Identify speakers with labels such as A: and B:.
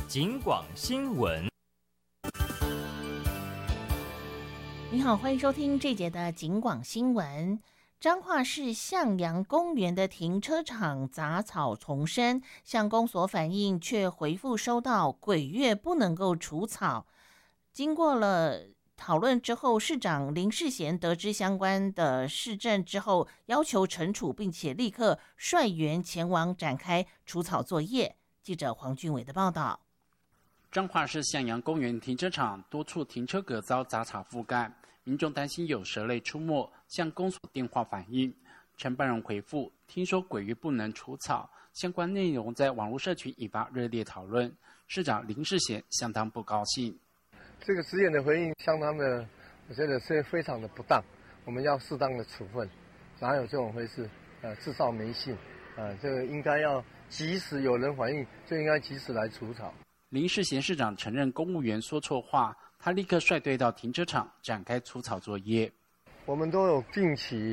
A: 警广新闻。
B: 你好，欢迎收听这节的警广新闻。彰化市向阳公园的停车场杂草丛生，向公所反映，却回复收到鬼月不能够除草。经过了讨论之后，市长林世贤得知相关的市政之后，要求惩处，并且立刻率员前往展开除草作业。记者黄俊伟的报道。
C: 彰化市向阳公园停车场多处停车格遭杂草覆盖，民众担心有蛇类出没，向公所电话反映。承办人回复，听说鬼月不能除草，相关内容在网络社群引发热烈讨论。市长林世贤相当不高兴。
D: 这个职员的回应相当的，我觉得是非常的不当，我们要适当的处分，哪有这种回事？制造迷信，这个应该要及时有人反映，就应该及时来除草。
C: 林世贤市长承认公务员说错话，他立刻率队到停车场展开除草作业。
D: 我们都有定期